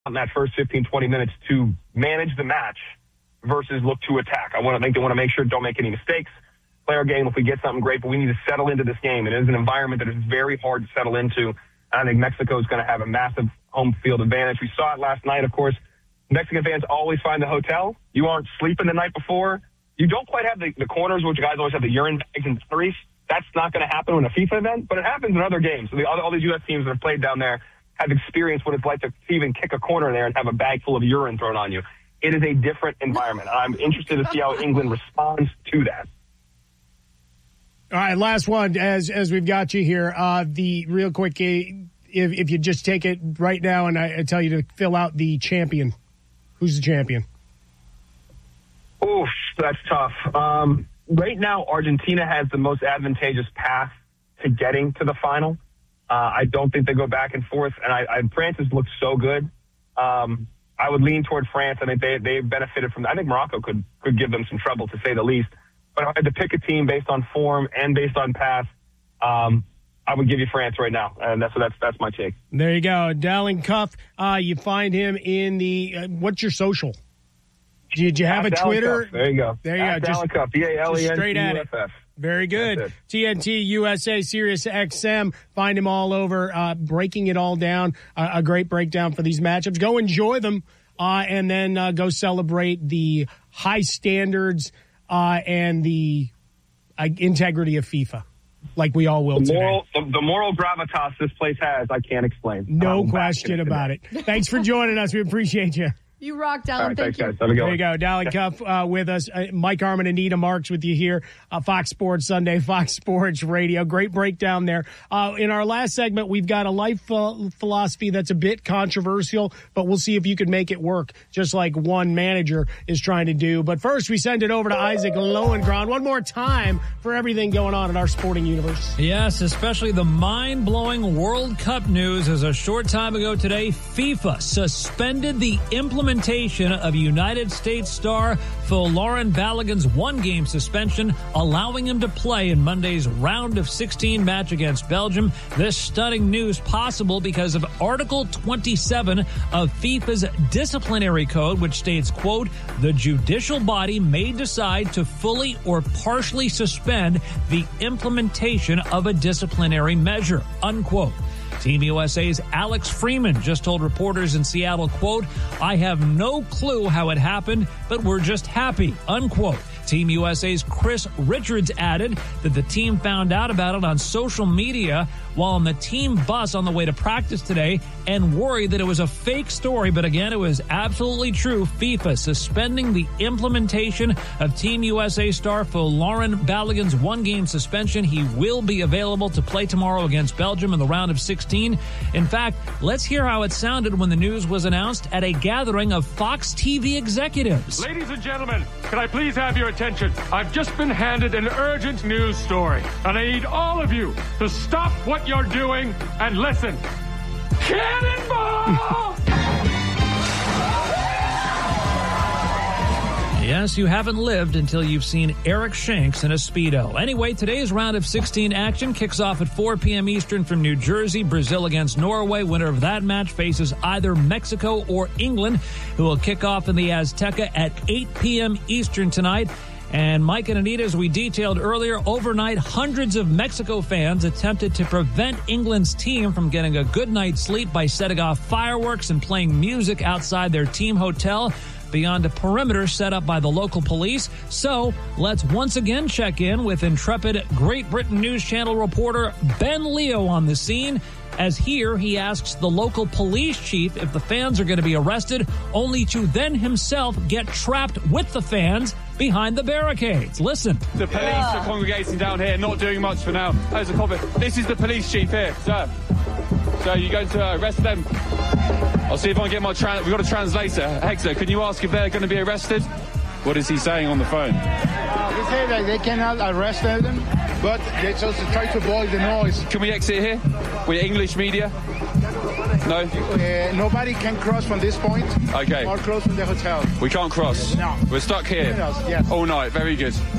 in that first 15, 20 minutes to manage the match versus look to attack. I think they want to make sure don't make any mistakes, play our game. If we get something great, but we need to settle into this game. It is an environment that is very hard to settle into. I think Mexico is going to have a massive home field advantage. We saw it last night, of course. Mexican fans always find the hotel. You aren't sleeping the night before. You don't quite have the corners, which guys always have the urine bags and batteries. That's not going to happen in a FIFA event, but it happens in other games. So all these U.S. teams that have played down there have experienced what it's like to even kick a corner there and have a bag full of urine thrown on you. It is a different environment. I'm interested to see how England responds to that. All right, last one as we've got you here. The real quick, if you just take it right now and I tell you to fill out the champion. Who's the champion? Oof, that's tough. Right now, Argentina has the most advantageous path to getting to the final. I don't think they go back and forth, and France has looked so good. I would lean toward France. I think they benefited from that. I think Morocco could give them some trouble, to say the least. But if I had to pick a team based on form and based on path, I would give you France right now, and that's my take. There you go. Dallin Cuff, you find him in the what's your social? Did you have a Twitter? Cuff. There you go. There you go. Dallin Cuff, DALENCUFF. Straight at it. Very good. TNT USA, Sirius XM. Find him all over, breaking it all down. A great breakdown for these matchups. Go enjoy them, and then go celebrate the high standards and the integrity of FIFA, like we all will today. The moral gravitas this place has, I can't explain. No question about it. Thanks for joining us. We appreciate you. You rock, Dallin. Right, Thank you. Guys. There you go. Dallin Cuff with us. Mike Harmon and Anita Marks with you here. Fox Sports Sunday, Fox Sports Radio. Great breakdown there. In our last segment, we've got a life philosophy that's a bit controversial, but we'll see if you can make it work, just like one manager is trying to do. But first, we send it over to Isaac Lowenkron one more time for everything going on in our sporting universe. Yes, especially the mind-blowing World Cup news as a short time ago today, FIFA suspended the implementation of United States star Folarin Balogun's one-game suspension, allowing him to play in Monday's round of 16 match against Belgium. This stunning news possible because of Article 27 of FIFA's disciplinary code, which states, quote, the judicial body may decide to fully or partially suspend the implementation of a disciplinary measure, unquote. Team USA's Alex Freeman just told reporters in Seattle, quote, I have no clue how it happened, but we're just happy, unquote. Team USA's Chris Richards added that the team found out about it on social media while on the team bus on the way to practice today and worried that it was a fake story. But again, it was absolutely true. FIFA suspending the implementation of Team USA star Folarin Balogun's one-game suspension. He will be available to play tomorrow against Belgium in the round of 16. In fact, let's hear how it sounded when the news was announced at a gathering of Fox TV executives. Ladies and gentlemen, can I please have your attention? I've just been handed an urgent news story, and I need all of you to stop what you're doing and listen. Cannonball! Yes, you haven't lived until you've seen Eric Shanks in a Speedo. Anyway, today's round of 16 action kicks off at 4 p.m. Eastern from New Jersey. Brazil against Norway. Winner of that match faces either Mexico or England, who will kick off in the Azteca at 8 p.m. Eastern tonight. And Mike and Anita, as we detailed earlier, overnight, hundreds of Mexico fans attempted to prevent England's team from getting a good night's sleep by setting off fireworks and playing music outside their team hotel beyond a perimeter set up by the local police. So let's once again check in with intrepid Great Britain News Channel reporter Ben Leo on the scene. As here, he asks the local police chief if the fans are going to be arrested, only to then himself get trapped with the fans behind the barricades. Listen. The police are congregating down here, not doing much for now. As a comment, this is the police chief here, sir. So you're going to arrest them? I'll see if I can get my we've got a translator. Hector, can you ask if they're going to be arrested? What is he saying on the phone? They say that they cannot arrest them, but they just try to avoid the noise. Can we exit here? With English media? No? Nobody can cross from this point. Okay. Or close from the hotel. We can't cross? No. We're stuck here? Yes. All night. Very good.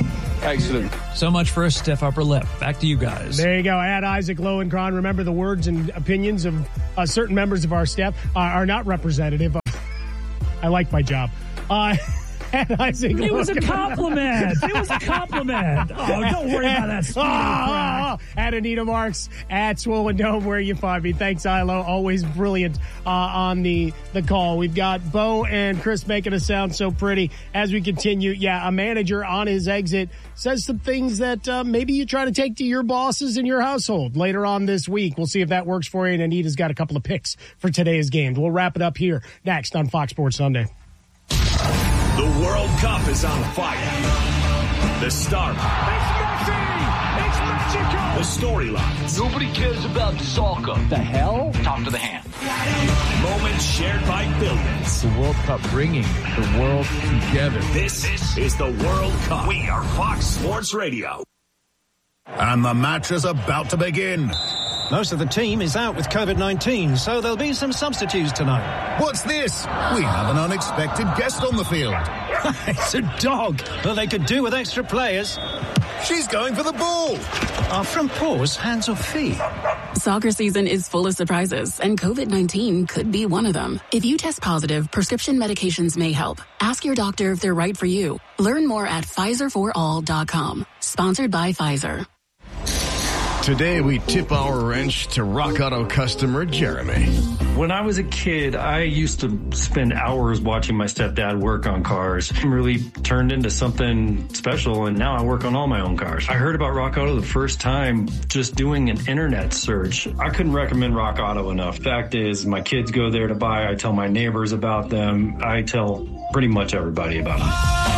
Excellent. So much for a stiff upper lip. Back to you guys. There you go. At Isaac Lowenkron. Remember, the words and opinions of certain members of our staff are not representative of... I like my job. At Isaac It was a compliment. It was a compliment. Oh, don't worry about that. At Anita Marks, at Swollen Dome, where you find me. Thanks, Ilo. Always brilliant on the call. We've got Bo and Chris making us sound so pretty. As we continue, a manager on his exit says some things that maybe you try to take to your bosses in your household later on this week. We'll see if that works for you. And Anita's got a couple of picks for today's games. We'll wrap it up here next on Fox Sports Sunday. The World Cup is on fire. The star power. It's Messi! It's Mexico! The storylines. Nobody cares about soccer. The hell? Talk to the hand. Moments shared by billions. The World Cup bringing the world together. This is the World Cup. We are Fox Sports Radio. And the match is about to begin. Most of the team is out with COVID-19, so there'll be some substitutes tonight. What's this? We have an unexpected guest on the field. It's a dog, but they could do with extra players. She's going for the ball. Are front paws hands or feet? Soccer season is full of surprises, and COVID-19 could be one of them. If you test positive, prescription medications may help. Ask your doctor if they're right for you. Learn more at PfizerForAll.com. Sponsored by Pfizer. Today, we tip our wrench to Rock Auto customer Jeremy. When I was a kid, I used to spend hours watching my stepdad work on cars. It really turned into something special, and now I work on all my own cars. I heard about Rock Auto the first time just doing an internet search. I couldn't recommend Rock Auto enough. Fact is, my kids go there to buy. I tell my neighbors about them. I tell pretty much everybody about them.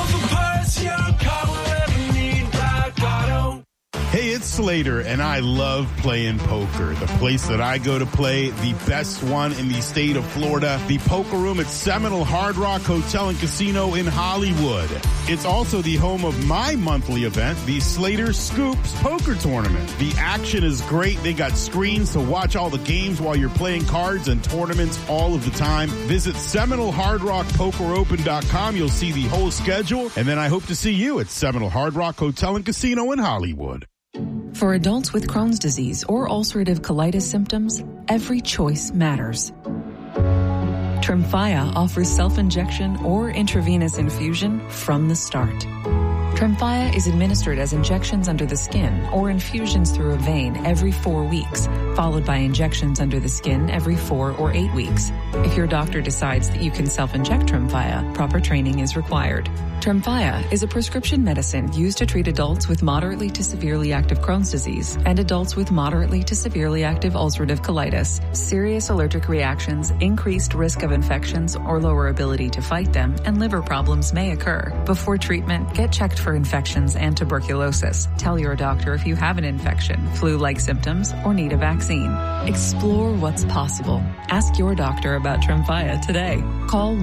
Hey, it's Slater, and I love playing poker. The place that I go to play, the best one in the state of Florida, the Poker Room at Seminole Hard Rock Hotel and Casino in Hollywood. It's also the home of my monthly event, the Slater Scoops Poker Tournament. The action is great. They got screens to watch all the games while you're playing cards and tournaments all of the time. Visit SeminoleHardRockPokerOpen.com. You'll see the whole schedule, and then I hope to see you at Seminole Hard Rock Hotel and Casino in Hollywood. For adults with Crohn's disease or ulcerative colitis symptoms, every choice matters. Tremfya offers self-injection or intravenous infusion from the start. Tremfya is administered as injections under the skin or infusions through a vein every 4 weeks, followed by injections under the skin every 4 or 8 weeks. If your doctor decides that you can self-inject Tremfya, proper training is required. Tremfya is a prescription medicine used to treat adults with moderately to severely active Crohn's disease and adults with moderately to severely active ulcerative colitis. Serious allergic reactions, increased risk of infections or lower ability to fight them, and liver problems may occur. Before treatment, get checked for infections and tuberculosis. Tell your doctor if you have an infection, flu-like symptoms, or need a vaccine. Explore what's possible. Ask your doctor about Tremfya today. Call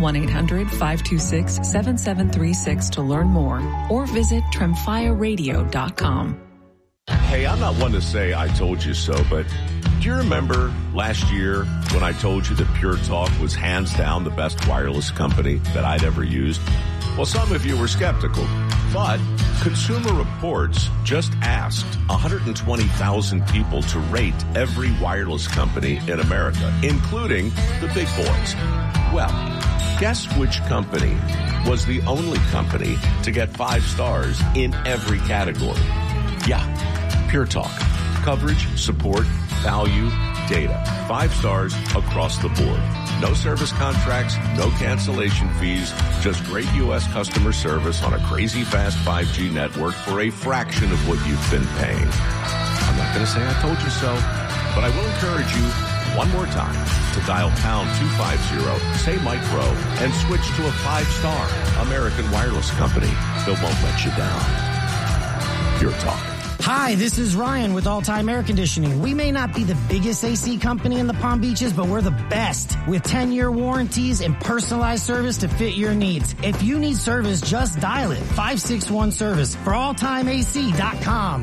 1-800-526-7736 to learn more, or visit TremfyaRadio.com. Hey, I'm not one to say I told you so, but do you remember last year when I told you that Pure Talk was hands down the best wireless company that I'd ever used? Well, some of you were skeptical, but Consumer Reports just asked 120,000 people to rate every wireless company in America, including the big boys. Well, guess which company was the only company to get 5 stars in every category? Yeah, Pure Talk. Coverage, support, value, data. 5 stars across the board. No service contracts, no cancellation fees, just great U.S. customer service on a crazy fast 5G network for a fraction of what you've been paying. I'm not going to say I told you so, but I will encourage you one more time to dial pound 250, say micro, and switch to a 5-star American wireless company that won't let you down. Pure Talk. Hi, this is Ryan with All Time Air Conditioning. We may not be the biggest AC company in the Palm Beaches, but we're the best with 10-year warranties and personalized service to fit your needs. If you need service, just dial it. 561 Service for alltimeac.com.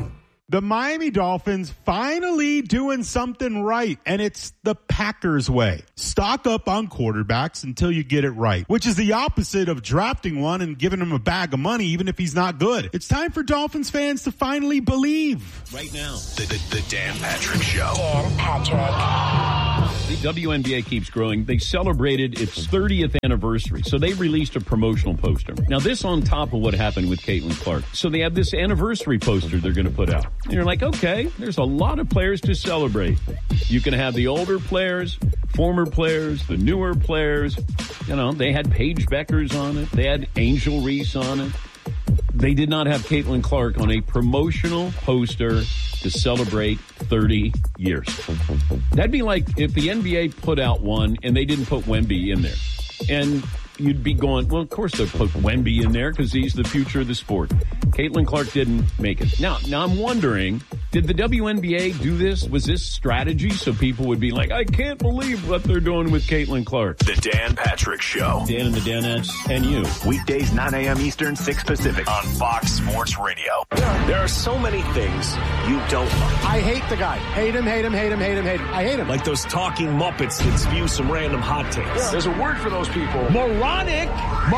The Miami Dolphins finally doing something right, and it's the Packers way. Stock up on quarterbacks until you get it right, which is the opposite of drafting one and giving him a bag of money even if he's not good. It's time for Dolphins fans to finally believe. Right now, the Dan Patrick Show. Dan Patrick. The WNBA keeps growing. They celebrated its 30th anniversary, so they released a promotional poster. Now, this on top of what happened with Caitlin Clark. So they have this anniversary poster they're going to put out. And you're like, okay, there's a lot of players to celebrate. You can have the older players, former players, the newer players. You know, they had Paige Beckers on it. They had Angel Reese on it. They did not have Caitlin Clark on a promotional poster to celebrate 30 years. That'd be like if the NBA put out one and they didn't put Wemby in there. And you'd be going, well, of course they'll put Wemby in there because he's the future of the sport. Caitlin Clark didn't make it. Now I'm wondering, did the WNBA do this? Was this strategy so people would be like, I can't believe what they're doing with Caitlin Clark? The Dan Patrick Show. Dan and the Danettes and you. Weekdays, 9 a.m. Eastern, 6 Pacific on Fox Sports Radio. There are so many things you don't like. I hate the guy. Hate him, hate him, hate him, hate him, hate him. I hate him. Like those talking Muppets that spew some random hot takes. Yeah. There's a word for those people. Moronic.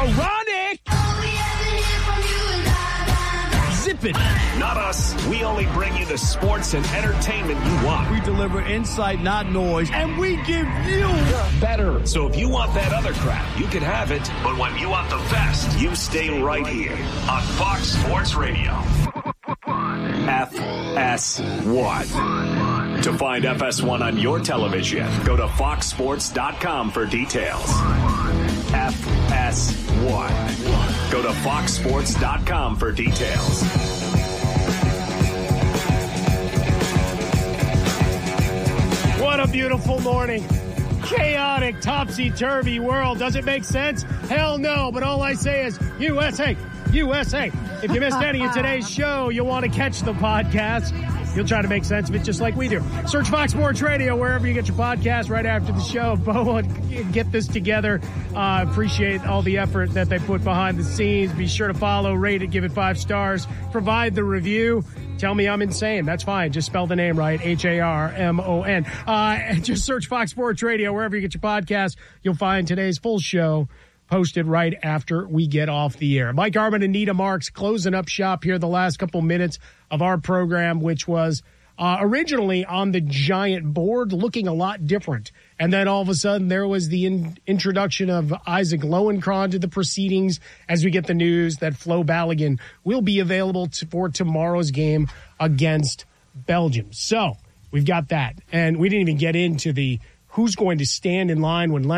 Zip it. Not us. We only bring you the sports and entertainment you want. We deliver insight, not noise, and we give you better. So if you want that other crap, you can have it. But when you want the best, you stay right here on Fox Sports Radio. FS1. To find FS1 on your television, go to foxsports.com for details. FS1. Go to foxsports.com for details. What a beautiful morning. Chaotic, topsy-turvy world. Does it make sense? Hell no. But all I say is USA, USA. If you missed any of today's show, you'll want to catch the podcast. You'll try to make sense of it just like we do. Search Fox Sports Radio wherever you get your podcast right after the show. Bo, get this together. Appreciate all the effort that they put behind the scenes. Be sure to follow, rate it, give it 5 stars. Provide the review. Tell me I'm insane. That's fine. Just spell the name right. Harmon. Just search Fox Sports Radio wherever you get your podcast. You'll find today's full show posted right after we get off the air. Mike Harmon and Nita Marks closing up shop here the last couple minutes of our program, which was originally on the giant board looking a lot different. And then all of a sudden there was the introduction of Isaac Lowenkron to the proceedings as we get the news that Flo Balogun will be available for tomorrow's game against Belgium. So we've got that. And we didn't even get into the who's going to stand in line when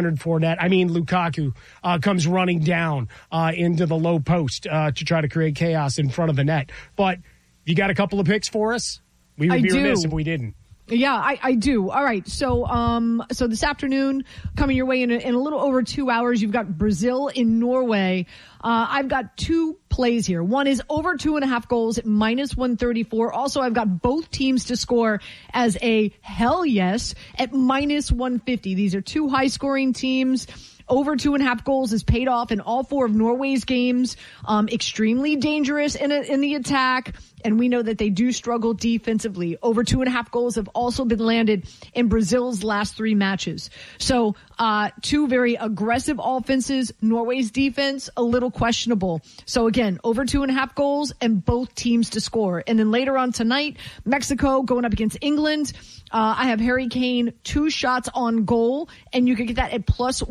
Lukaku comes running down into the low post to try to create chaos in front of the net. But you got a couple of picks for us? We would be remiss if we didn't. Yeah, I do. All right. So this afternoon, coming your way in a little over 2 hours, you've got Brazil in Norway. I've got 2 plays here. One is over 2.5 goals at -134. Also, I've got both teams to score as a hell yes at -150. These are 2 high scoring teams. Over 2.5 goals is paid off in all 4 of Norway's games. Extremely dangerous in the attack. And we know that they do struggle defensively. Over 2.5 goals have also been landed in Brazil's last 3 matches. So, 2 very aggressive offenses. Norway's defense, a little questionable. So again, over 2.5 goals and both teams to score. And then later on tonight, Mexico going up against England. I have Harry Kane 2 shots on goal, and you could get that at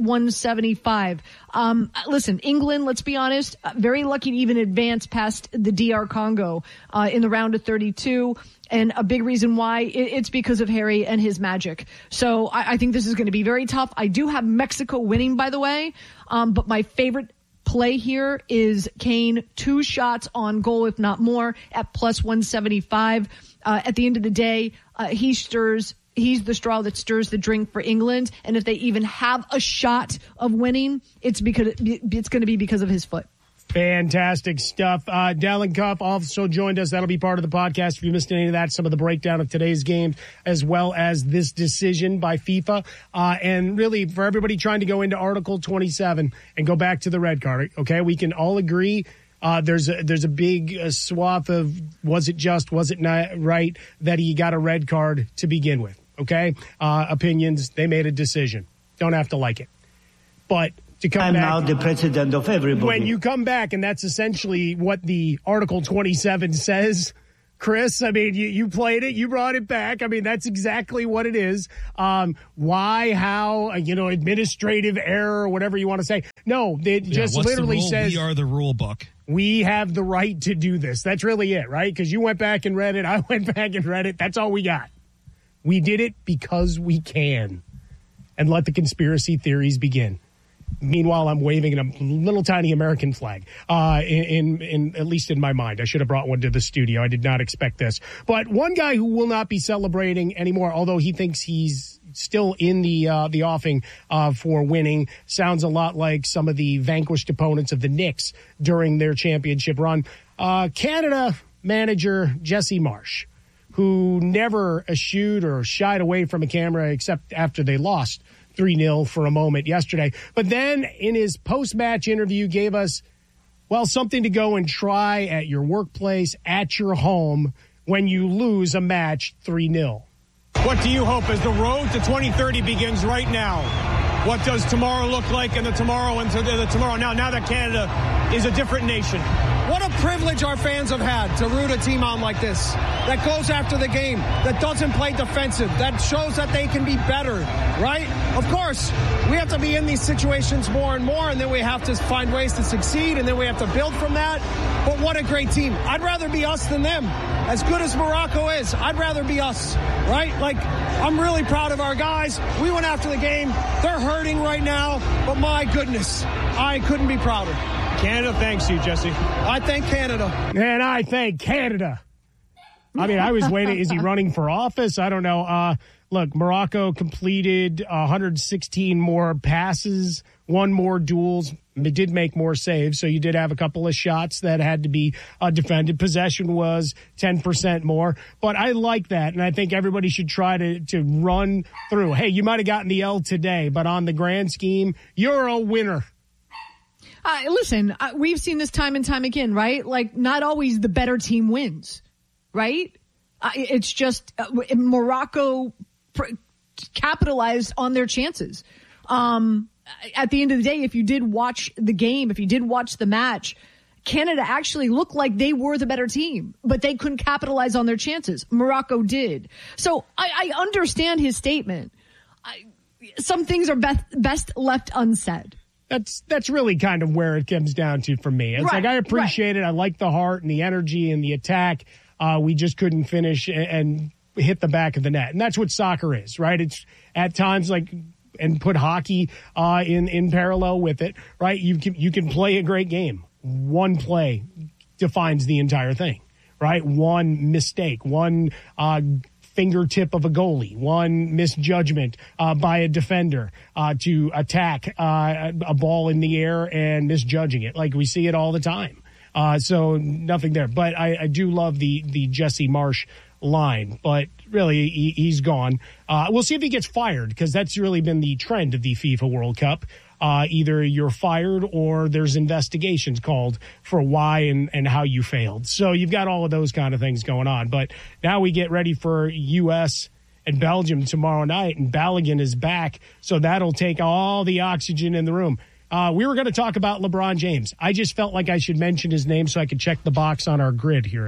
+175. Listen, England, let's be honest, very lucky to even advance past the DR Congo in the round of 32. And a big reason why, it's because of Harry and his magic. So I think this is going to be very tough. I do have Mexico winning, by the way. But my favorite play here is Kane 2 shots on goal, if not more, at +175. At the end of the day, he's the straw that stirs the drink for England. And if they even have a shot of winning, it's going to be because of his foot. Fantastic stuff. Dallin Cup also joined us. That'll be part of the podcast. If you missed any of that, some of the breakdown of today's games, as well as this decision by FIFA. And really, for everybody trying to go into Article 27 and go back to the red card, okay, we can all agree There's a big swath of was it not right that he got a red card to begin with. Okay, opinions. They made a decision. Don't have to like it, but to come I'm back, now the president of everybody. When you come back, and that's essentially what the Article 27 says. Chris, I mean, you played it, you brought it back. I mean, that's exactly what it is. Why, how, administrative error, whatever you want to say. No, it just literally says we are the rule book. We have the right to do this. That's really it, right? Because you went back and read it. I went back and read it. That's all we got. We did it because we can. And let the conspiracy theories begin. Meanwhile, I'm waving a little tiny American flag, in at least in my mind. I should have brought one to the studio. I did not expect this. But one guy who will not be celebrating anymore, although he thinks he's still in the offing for winning, sounds a lot like some of the vanquished opponents of the Knicks during their championship run. Canada manager Jesse Marsh, who never eschewed or shied away from a camera except after they lost 3-0 for a moment yesterday. But then in his post-match interview gave us, something to go and try at your workplace, at your home, when you lose a match 3-0. What do you hope as the road to 2030 begins right now? What does tomorrow look like in the tomorrow into the tomorrow now that Canada is a different nation? What a privilege our fans have had to root a team on like this, that goes after the game, that doesn't play defensive, that shows that they can be better, right? Of course, we have to be in these situations more and more, and then we have to find ways to succeed, and then we have to build from that. But what a great team. I'd rather be us than them. As good as Morocco is, I'd rather be us, right? I'm really proud of our guys. We went after the game. They're hurting right now, but my goodness, I couldn't be prouder. Canada thanks you, Jesse. I thank Canada. And I thank Canada. I mean, I was waiting. Is he running for office? I don't know. Look, Morocco completed 116 more passes, won more duels. They did make more saves, so you did have a couple of shots that had to be defended. Possession was 10% more. But I like that, and I think everybody should try to run through. Hey, you might have gotten the L today, but on the grand scheme, you're a winner. Listen, we've seen this time and time again, right? Not always the better team wins, right? It's just Morocco capitalized on their chances. At the end of the day, if you did watch the game, if you did watch the match, Canada actually looked like they were the better team, but they couldn't capitalize on their chances. Morocco did. So I understand his statement. Some things are best left unsaid. That's really kind of where it comes down to for me. It's I appreciate it. I like the heart and the energy and the attack. We just couldn't finish and hit the back of the net. And that's what soccer is, right? It's at times and put hockey in parallel with it, right? You can play a great game. One play defines the entire thing, right? One mistake, one fingertip of a goalie, one misjudgment by a defender to attack a ball in the air and misjudging it. We see it all the time. So nothing there. But I do love the Jesse Marsh line, but really he's gone. We'll see if he gets fired, because that's really been the trend of the FIFA World Cup. Either you're fired or there's investigations called for why and how you failed. So you've got all of those kind of things going on. But now we get ready for U.S. and Belgium tomorrow night, and Balogun is back. So that'll take all the oxygen in the room. We were going to talk about LeBron James. I just felt like I should mention his name so I could check the box on our grid here,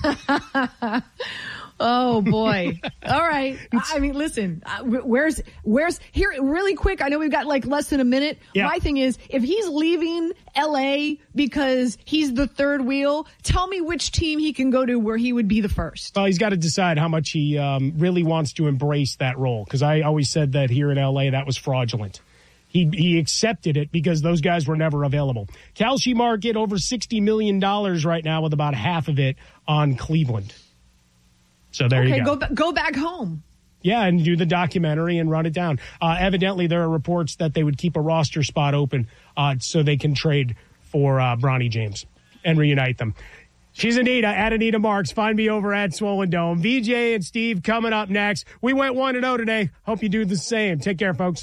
Anita. Oh, boy. All right. I mean, listen, where's here really quick? I know we've got less than a minute. Yeah. My thing is, if he's leaving LA because he's the third wheel, tell me which team he can go to where he would be the first. Well, he's got to decide how much he really wants to embrace that role, because I always said that here in LA that was fraudulent. He accepted it because those guys were never available. Kalshi market over $60 million right now, with about half of it on Cleveland. So there you go. Go back home. Yeah, and do the documentary and run it down. Evidently, there are reports that they would keep a roster spot open so they can trade for Bronny James and reunite them. She's Anita, at Anita Marks. Find me over at Swollen Dome. VJ and Steve coming up next. We went 1-0 today. Hope you do the same. Take care, folks.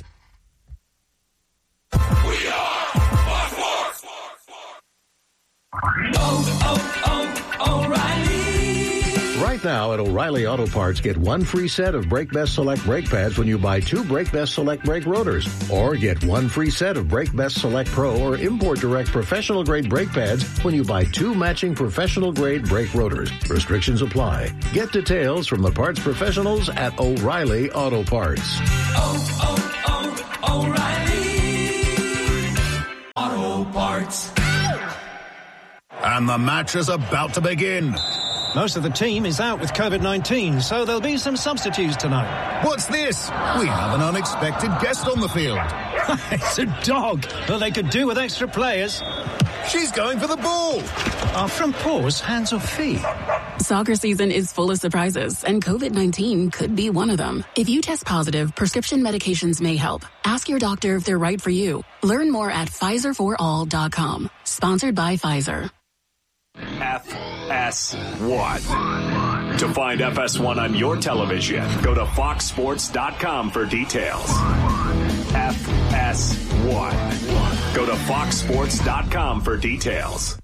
We are Fox Sports. now at O'Reilly Auto Parts, get one free set of Brake Best Select brake pads when you buy 2 Brake Best Select brake rotors. Or get one free set of Brake Best Select Pro or Import Direct professional grade brake pads when you buy 2 matching professional grade brake rotors. Restrictions apply. Get details from the parts professionals at O'Reilly Auto Parts. O'Reilly Auto Parts. And the match is about to begin. Most of the team is out with COVID-19, so there'll be some substitutes tonight. What's this? We have an unexpected guest on the field. It's a dog. Well, they could do with extra players. She's going for the ball. From paws, hands or feet. Soccer season is full of surprises, and COVID-19 could be one of them. If you test positive, prescription medications may help. Ask your doctor if they're right for you. Learn more at PfizerForAll.com. Sponsored by Pfizer. FS1. To find FS1 on your television, go to foxsports.com for details. FS1. Go to foxsports.com for details.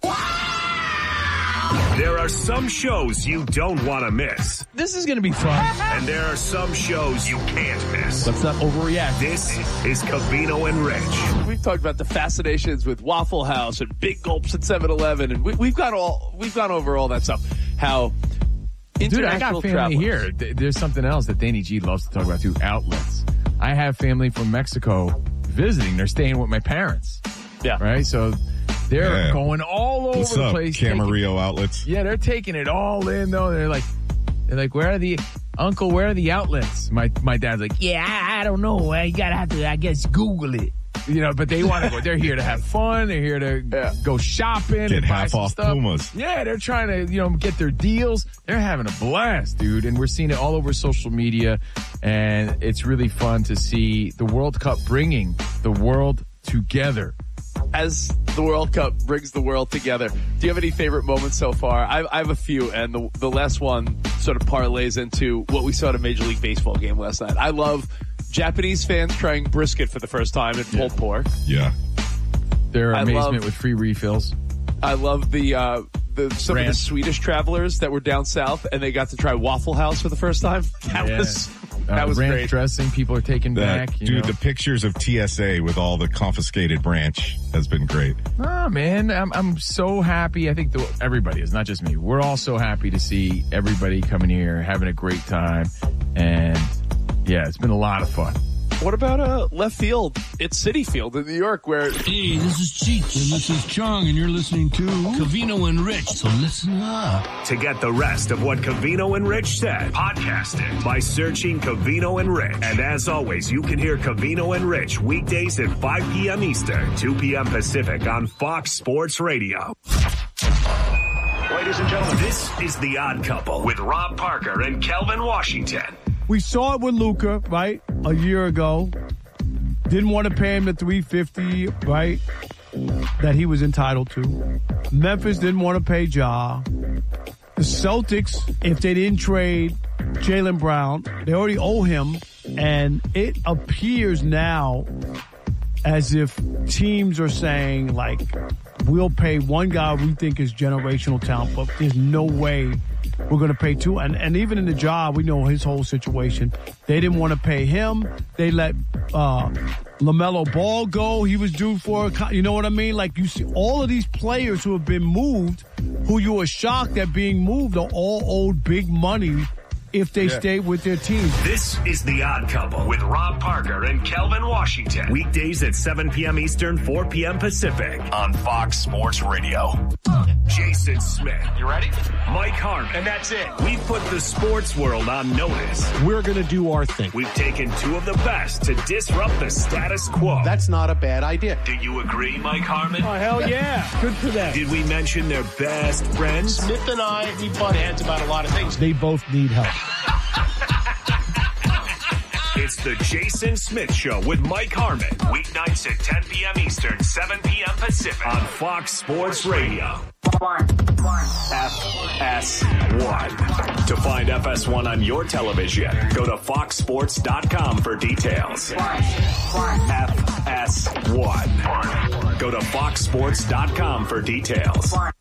There are some shows you don't want to miss. This is going to be fun. And there are some shows you can't miss. Let's not overreact. This is Covino and Rich. We've talked about the fascinations with Waffle House and Big Gulps at 7-Eleven, and we've gone over all that stuff. How international Dude, I got family travelers. here. There's something else that Danny G loves to talk about too. Outlets. I have family from Mexico visiting. They're staying with my parents. Yeah. Right. So they're going all over What's the up, place. Camarillo outlets? Yeah, they're taking it all in though. They're like, where are the outlets? My dad's like, yeah, I don't know. You gotta have to, I guess, Google it. You know, but they want to go. They're here to have fun. They're here to go shopping, Get and buy half some off stuff. Pumas. Yeah, they're trying to, get their deals. They're having a blast, dude. And we're seeing it all over social media. And it's really fun to see the World Cup bringing the world together. As the World Cup brings the world together, do you have any favorite moments so far? I have a few, and the last one sort of parlays into what we saw at a Major League Baseball game last night. I love Japanese fans trying brisket for the first time in pulled pork. Yeah. Their amazement with free refills. I love some of the Swedish travelers that were down south and they got to try Waffle House for the first time. That was ranch great. Dressing people are taking back. Dude, the pictures of TSA with all the confiscated ranch has been great. Oh man, I'm so happy. I think everybody is, not just me. We're all so happy to see everybody coming here, having a great time. And yeah, it's been a lot of fun. What about left field? It's Citi Field in New York where... Hey, this is Cheech and this is Chong and you're listening to Covino and Rich, so listen up. To get the rest of what Covino and Rich said, podcast it by searching Covino and Rich. And as always, you can hear Covino and Rich weekdays at 5 p.m. Eastern, 2 p.m. Pacific on Fox Sports Radio. Ladies and gentlemen, this is The Odd Couple with Rob Parker and Kelvin Washington. We saw it with Luka, right, a year ago. Didn't want to pay him the $350, right, that he was entitled to. Memphis didn't want to pay Ja. The Celtics, if they didn't trade Jaylen Brown, they already owe him. And it appears now as if teams are saying, like, we'll pay one guy we think is generational talent, but there's no way we're going to pay two. And even in the job, we know his whole situation. They didn't want to pay him. They let LaMelo Ball go. He was due for, you know what I mean? Like, you see all of these players who have been moved, who you were shocked at being moved, are all owed big money if they stay with their team. This is The Odd Couple with Rob Parker and Kelvin Washington. Weekdays at 7 p.m. Eastern, 4 p.m. Pacific on Fox Sports Radio. Jason Smith. You ready? Mike Harmon. And that's it. We've put the sports world on notice. We're going to do our thing. We've taken two of the best to disrupt the status quo. That's not a bad idea. Do you agree, Mike Harmon? Oh, hell yeah. Good for them. Did we mention their best friends? Smith and I, we butt heads about a lot of things. They both need help. It's the Jason Smith Show with Mike Harmon. Weeknights at 10 p.m. Eastern, 7 p.m. Pacific on Fox Sports Radio. FS1. To find FS1 on your television, go to foxsports.com for details. FS1. Go to foxsports.com for details.